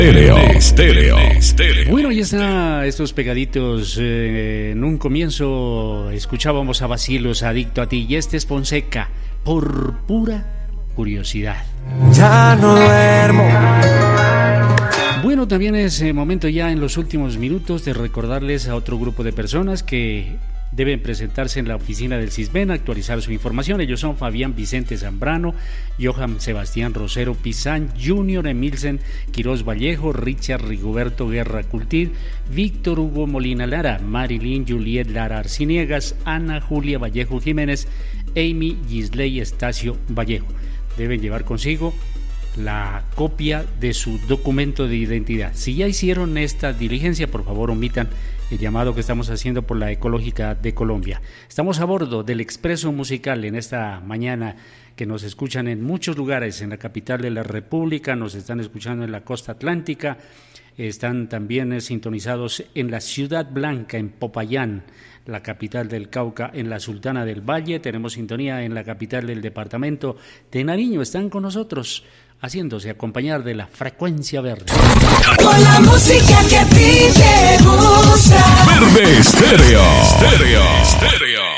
Estéreo. Bueno, ya está estos pegaditos. En un comienzo escuchábamos a Bacilos, Adicto a ti, y este es Fonseca, por pura curiosidad. Ya no duermo. Bueno, también es momento ya en los últimos minutos de recordarles a otro grupo de personas que deben presentarse en la oficina del CISBEN, actualizar su información. Ellos son Fabián Vicente Zambrano, Johan Sebastián Rosero Pizán, Junior Emilsen Quiroz Vallejo, Richard Rigoberto Guerra Cultir, Víctor Hugo Molina Lara, Marilyn Juliet Lara Arciniegas, Ana Julia Vallejo Jiménez, Amy Gisley Estacio Vallejo. Deben llevar consigo la copia de su documento de identidad. Si ya hicieron esta diligencia, por favor omitan el llamado que estamos haciendo por la Ecológica de Colombia. Estamos a bordo del Expreso Musical en esta mañana, que nos escuchan en muchos lugares, en la capital de la República, nos están escuchando en la costa atlántica, están también sintonizados en la Ciudad Blanca, en Popayán, la capital del Cauca, en la Sultana del Valle. Tenemos sintonía en la capital del departamento de Nariño. Están con nosotros haciéndose acompañar de la frecuencia verde. Con la música que a ti te gusta. Verde Estéreo.